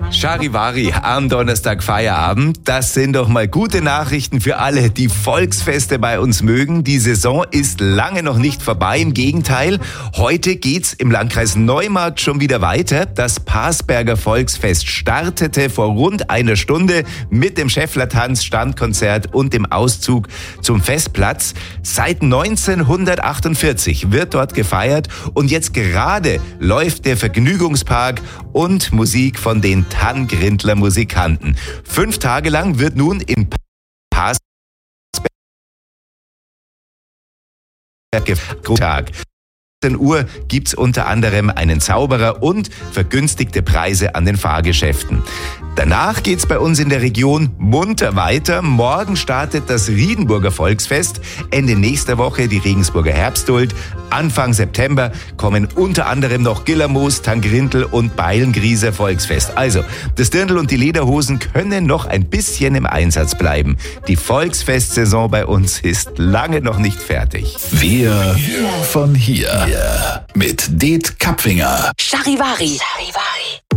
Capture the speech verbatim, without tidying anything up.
Charivari am Donnerstag Feierabend, das sind doch mal gute Nachrichten für alle, die Volksfeste bei uns mögen. Die Saison ist lange noch nicht vorbei, im Gegenteil. Heute geht's im Landkreis Neumarkt schon wieder weiter. Das Parsberger Volksfest startete vor rund einer Stunde mit dem Schäfflertanz, Standkonzert und dem Auszug zum Festplatz. Seit neunzehnhundertachtundvierzig wird dort gefeiert und jetzt gerade läuft der Vergnügungspark und Musik von den Tanngrindler Musikanten. Fünf Tage lang wird nun in Parsberg Tag. achtzehn Uhr gibt's unter anderem einen Zauberer und vergünstigte Preise an den Fahrgeschäften. Danach geht's bei uns in der Region munter weiter. Morgen startet das Riedenburger Volksfest, Ende nächster Woche die Regensburger Herbstduld. Anfang September kommen unter anderem noch Gillermoos, Tanngrindl und Beilngrieser Volksfest. Also, das Dirndl und die Lederhosen können noch ein bisschen im Einsatz bleiben. Die Volksfestsaison bei uns ist lange noch nicht fertig. Wir von hier. Mit Det Kapfinger. Charivari. Charivari.